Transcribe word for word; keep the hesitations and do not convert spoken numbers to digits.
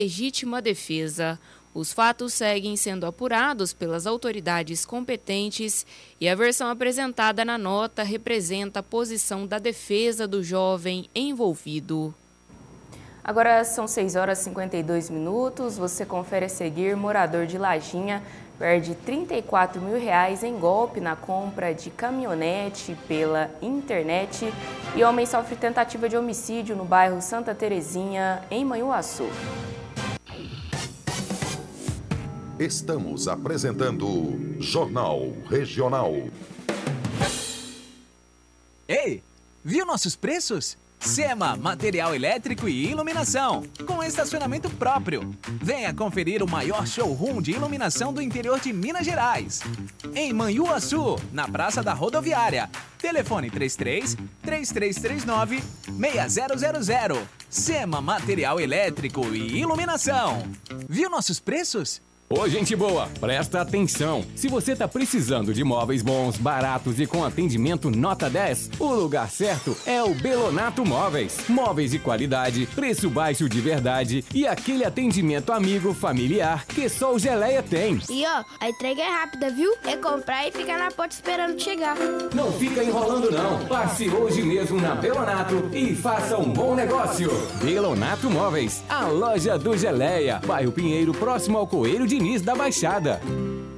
legítima defesa. Os fatos seguem sendo apurados pelas autoridades competentes e a versão apresentada na nota representa a posição da defesa do jovem envolvido. Agora são seis horas e cinquenta e dois minutos. Você confere a seguir: morador de Lajinha perde trinta e quatro mil reais em golpe na compra de caminhonete pela internet e homem sofre tentativa de homicídio no bairro Santa Terezinha, em Manhuaçu. Estamos apresentando Jornal Regional. Ei, viu nossos preços? SEMA, material elétrico e iluminação, com estacionamento próprio. Venha conferir o maior showroom de iluminação do interior de Minas Gerais. Em Manhuaçu, na Praça da Rodoviária. Telefone três três, três três três nove, seis zero zero zero. SEMA, material elétrico e iluminação. Viu nossos preços? Ô, gente boa, presta atenção. Se você tá precisando de móveis bons, baratos e com atendimento nota dez, o lugar certo é o Belonato Móveis. Móveis de qualidade, preço baixo de verdade e aquele atendimento amigo, familiar que só o Geleia tem. E ó, a entrega é rápida, viu? É comprar e ficar na porta esperando chegar. Não fica enrolando não. Passe hoje mesmo na Belonato e faça um bom negócio. Belonato Móveis, a loja do Geleia. Bairro Pinheiro, próximo ao Coelho de da Baixada.